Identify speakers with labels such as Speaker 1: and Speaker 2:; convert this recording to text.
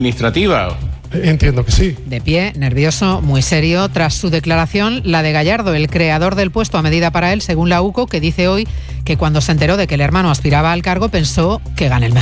Speaker 1: administrativa.
Speaker 2: Entiendo que sí.
Speaker 3: De pie, nervioso, muy serio, tras su declaración, la de Gallardo, el creador del puesto a medida para él, según la UCO, que dice hoy que cuando se enteró de que el hermano aspiraba al cargo pensó que gane el mejor.